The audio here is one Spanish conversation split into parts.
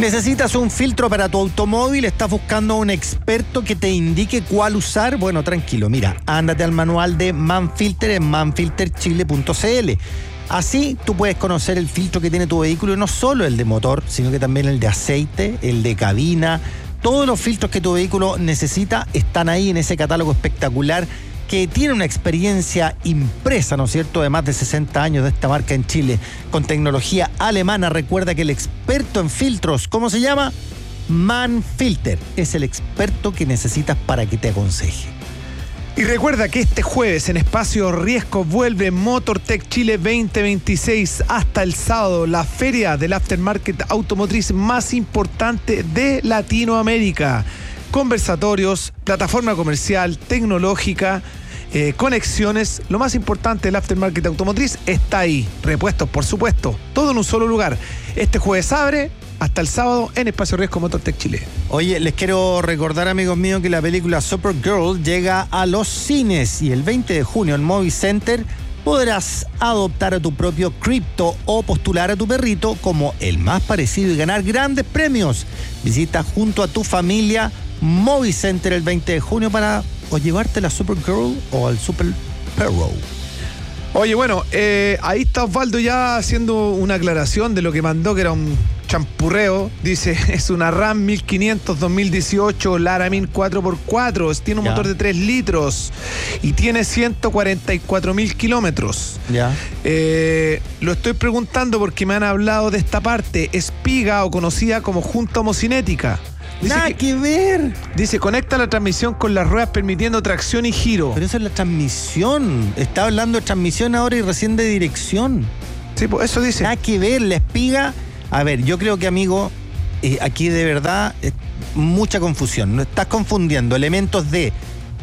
¿Necesitas un filtro para tu automóvil? ¿Estás buscando un experto que te indique cuál usar? Bueno, tranquilo, mira, ándate al manual de Manfilter en manfilterchile.cl. Así tú puedes conocer el filtro que tiene tu vehículo, y no solo el de motor, sino que también el de aceite, el de cabina. Todos los filtros que tu vehículo necesita están ahí en ese catálogo espectacular que tiene una experiencia impresa, ¿no es cierto?, de más de 60 años de esta marca en Chile, con tecnología alemana. Recuerda que el experto en filtros, ¿cómo se llama? Manfilter. Es el experto que necesitas para que te aconseje. Y recuerda que este jueves en Espacio Riesgo vuelve MotorTech Chile 2026 hasta el sábado, la feria del aftermarket automotriz más importante de Latinoamérica. Conversatorios, plataforma comercial, tecnológica, conexiones. Lo más importante del aftermarket automotriz está ahí. Repuestos, por supuesto, todo en un solo lugar. Este jueves abre hasta el sábado en Espacio Riesgo MotorTech Chile. Oye, les quiero recordar, amigos míos, que la película Supergirl llega a los cines y el 20 de junio en Movie Center podrás adoptar a tu propio cripto o postular a tu perrito como el más parecido y ganar grandes premios. Visita junto a tu familia Movie Center el 20 de junio para o llevarte la Supergirl o al Super Perro. Oye, bueno, ahí está Osvaldo ya haciendo una aclaración de lo que mandó, que era un champurreo. Dice, es una RAM 1500 2018 Laramin 4x4, tiene un motor de 3 litros y tiene 144.000 kilómetros. Ya. Lo estoy preguntando porque me han hablado de esta parte, espiga o conocida como junta homocinética. Dice Nada que ver. Dice, conecta la transmisión con las ruedas permitiendo tracción y giro. Pero eso es la transmisión. Está hablando de transmisión ahora y recién de dirección. Sí, pues eso dice. Nada que ver, la espiga. A ver, yo creo que, amigo, aquí de verdad mucha confusión. No estás confundiendo elementos de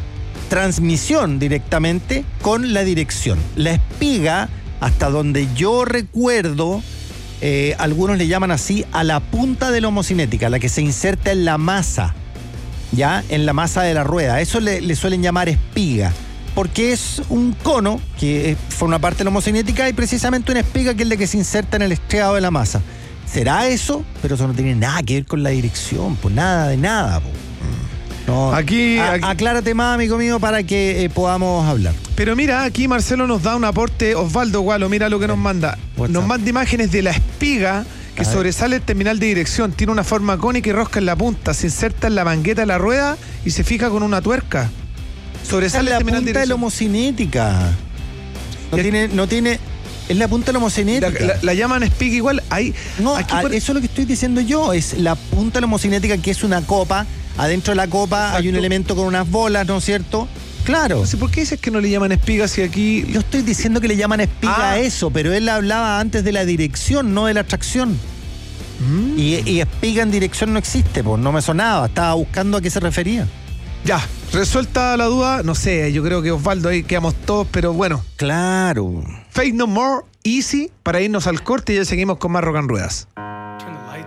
transmisión directamente con la dirección. La espiga, hasta donde yo recuerdo, algunos le llaman así a la punta de la homocinética, la que se inserta en la masa, ya, en la masa de la rueda. Eso le suelen llamar espiga, porque es un cono que forma parte de la homocinética y precisamente una espiga que es la que se inserta en el estriado de la masa. ¿Será eso? Pero eso no tiene nada que ver con la dirección, pues nada de nada, pues. No, aquí aclárate más, amigo mío, para que podamos hablar. Pero mira, aquí Marcelo nos da un aporte. Osvaldo Gualo, mira lo que nos manda. Nos manda imágenes de la espiga que sobresale el terminal de dirección. Tiene una forma cónica y rosca en la punta. Se inserta en la mangueta de la rueda y se fija con una tuerca. Sobresale el terminal de dirección. Es la punta de la homocinética. No tiene... Es la punta de la homocinética. La llaman espiga igual. Ahí, no, eso es lo que estoy diciendo yo. Es la punta de la homocinética, que es una copa. Adentro de la copa. Exacto. Hay un elemento con unas bolas, ¿no es cierto? Claro. Entonces, ¿por qué dices que no le llaman espiga si aquí...? Yo estoy diciendo que le llaman espiga a eso, pero él hablaba antes de la dirección, no de la tracción. Y espiga en dirección no existe, pues no me sonaba. Estaba buscando a qué se refería. Ya, resuelta la duda, no sé, yo creo que Osvaldo ahí quedamos todos, pero bueno. Claro. Faith No More, Easy, para irnos al corte y ya seguimos con más Rock and Ruedas.